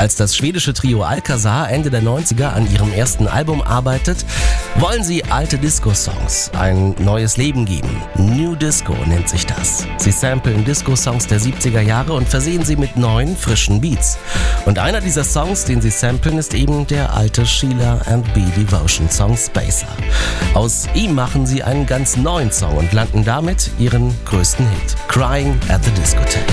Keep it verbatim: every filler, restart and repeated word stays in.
Als das schwedische Trio Alcazar Ende der neunziger an ihrem ersten Album arbeitet, wollen sie alte Disco-Songs ein neues Leben geben. New Disco nennt sich das. Sie samplen Disco-Songs der siebziger Jahre und versehen sie mit neuen, frischen Beats. Und einer dieser Songs, den sie samplen, ist eben der alte Sheila and B. Devotion Song Spacer. Aus ihm machen sie einen ganz neuen Song und landen damit ihren größten Hit, Crying at the Discotheque.